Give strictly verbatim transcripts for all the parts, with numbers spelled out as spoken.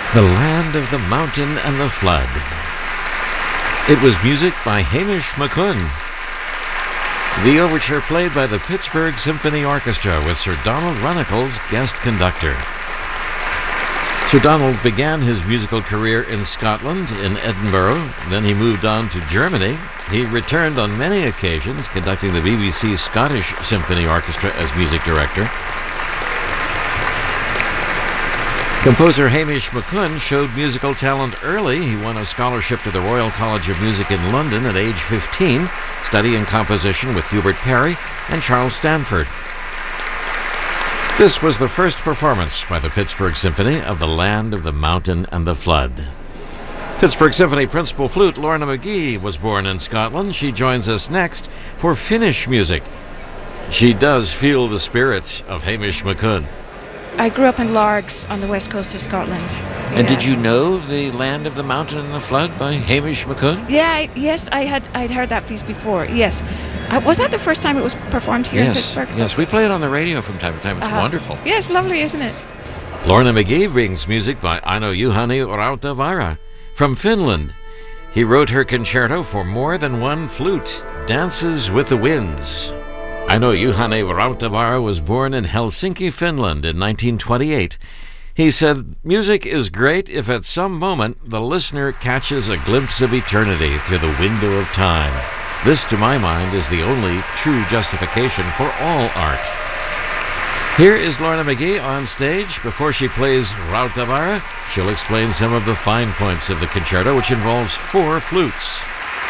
The Land of the Mountain and the Flood. It was music by Hamish McCune. The overture played by the Pittsburgh Symphony Orchestra with Sir Donald Runnicles guest conductor. Sir Donald began his musical career in Scotland, in Edinburgh. Then he moved on to Germany. He returned on many occasions, conducting the B B C Scottish Symphony Orchestra as music director. Composer Hamish McCune showed musical talent early. He won a scholarship to the Royal College of Music in London at age fifteen, studying composition with Hubert Parry and Charles Stanford. This was the first performance by the Pittsburgh Symphony of The Land of the Mountain and the Flood. Pittsburgh Symphony principal flute Lorna McGee was born in Scotland. She joins us next for Finnish music. She does feel the spirit of Hamish McCune. I grew up in Largs on the west coast of Scotland. And Yeah. did you know The Land of the Mountain and the Flood by Hamish McCune? Yeah, I, yes, I had I'd heard that piece before. Yes, uh, was that the first time it was performed here in Yes, Pittsburgh? yes, we play it on the radio from time to time. It's Uh-huh. wonderful. Yes, lovely, isn't it? Lorna McGee brings music by Aino Juhani Rautavaara from Finland. He wrote her concerto for more than one flute, Dances with the Winds. Aino Juhani Rautavaara was born in Helsinki, Finland in nineteen twenty-eight. He said, "Music is great if at some moment the listener catches a glimpse of eternity through the window of time. This, to my mind, is the only true justification for all art." Here is Lorna McGee on stage. Before she plays Rautavaara, she'll explain some of the fine points of the concerto, which involves four flutes.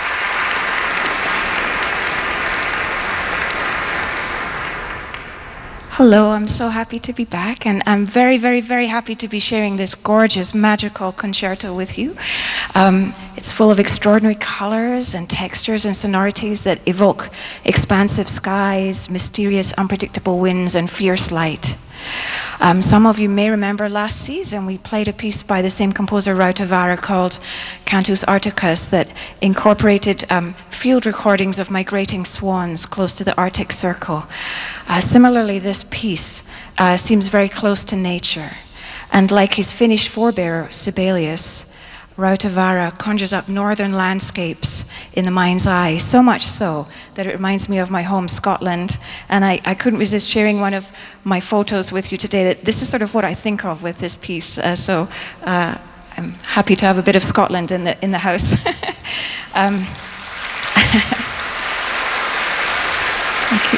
Hello, I'm so happy to be back, and I'm very, very, very happy to be sharing this gorgeous, magical concerto with you. Um, it's full of extraordinary colors and textures and sonorities that evoke expansive skies, mysterious, unpredictable winds, and fierce light. Um, some of you may remember last season we played a piece by the same composer Rautavaara called Cantus Arcticus that incorporated um, field recordings of migrating swans close to the Arctic Circle. Uh, similarly, this piece uh, seems very close to nature, and like his Finnish forebearer Sibelius, Rautavaara conjures up northern landscapes in the mind's eye, so much so that it reminds me of my home, Scotland. And I, I couldn't resist sharing one of my photos with you today. That this is sort of what I think of with this piece. Uh, so uh, I'm happy to have a bit of Scotland in the in the house. um, Thank you.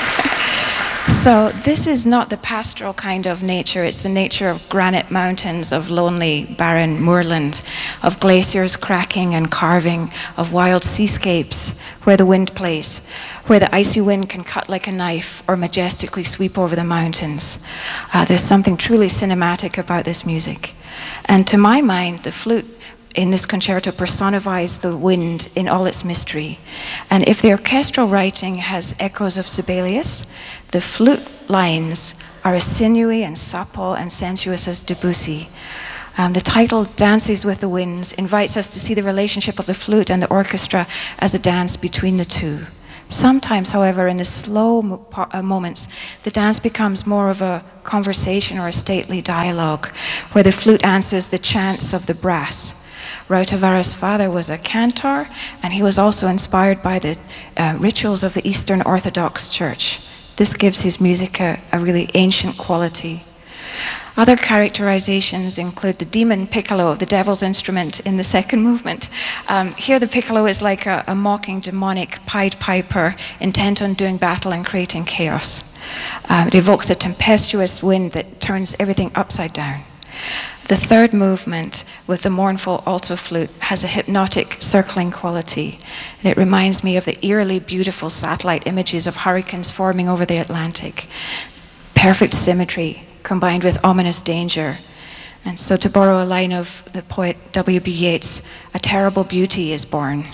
So this is not the pastoral kind of nature. It's the nature of granite mountains, of lonely, barren moorland, of glaciers cracking and carving, of wild seascapes where the wind plays, where the icy wind can cut like a knife or majestically sweep over the mountains. Uh, there's something truly cinematic about this music. And to my mind, the flute in this concerto personifies the wind in all its mystery. And if the orchestral writing has echoes of Sibelius, the flute lines are as sinewy and supple and sensuous as Debussy. Um, the title, Dances with the Winds, invites us to see the relationship of the flute and the orchestra as a dance between the two. Sometimes, however, in the slow mo- uh, moments, the dance becomes more of a conversation or a stately dialogue, where the flute answers the chants of the brass. Rautavaara's father was a cantor, and he was also inspired by the uh, rituals of the Eastern Orthodox Church. This gives his music a, a really ancient quality. Other characterizations include the demon piccolo, the devil's instrument in the second movement. Um, here the piccolo is like a, a mocking demonic Pied Piper intent on doing battle and creating chaos. Uh, it evokes a tempestuous wind that turns everything upside down. The third movement, with the mournful alto flute, has a hypnotic circling quality, and it reminds me of the eerily beautiful satellite images of hurricanes forming over the Atlantic. Perfect symmetry combined with ominous danger. And so, to borrow a line of the poet W B Yeats, a terrible beauty is born.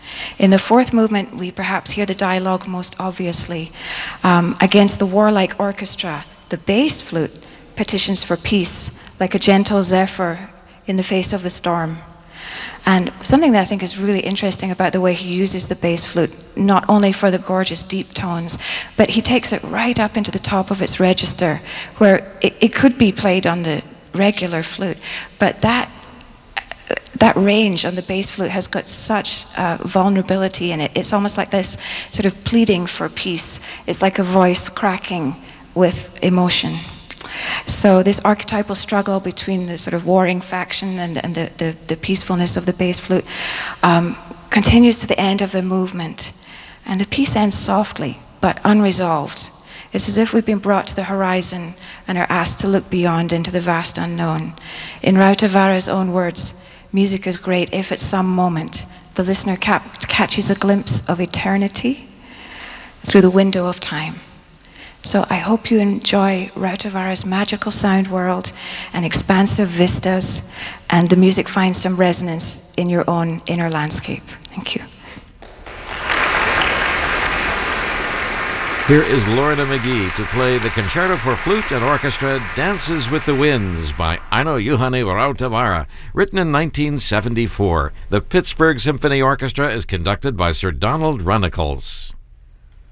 In the fourth movement, we perhaps hear the dialogue most obviously. Um, against the warlike orchestra, the bass flute petitions for peace, like a gentle zephyr in the face of the storm. And something that I think is really interesting about the way he uses the bass flute, not only for the gorgeous deep tones, but he takes it right up into the top of its register, where it, it could be played on the regular flute, but that that range on the bass flute has got such uh, vulnerability in it. It's almost like this sort of pleading for peace. It's like a voice cracking with emotion. So this archetypal struggle between the sort of warring faction and, and the, the, the peacefulness of the bass flute um, continues to the end of the movement. And the piece ends softly, but unresolved. It's as if we've been brought to the horizon and are asked to look beyond into the vast unknown. In Rautavaara's own words, music is great if at some moment the listener cap- catches a glimpse of eternity through the window of time. So I hope you enjoy Rautavaara's magical sound world and expansive vistas, and the music finds some resonance in your own inner landscape. Thank you. Here is Lorna McGee to play the Concerto for Flute and Orchestra, Dances with the Winds by Aino Juhani Rautavaara, written in nineteen seventy-four. The Pittsburgh Symphony Orchestra is conducted by Sir Donald Runnicles.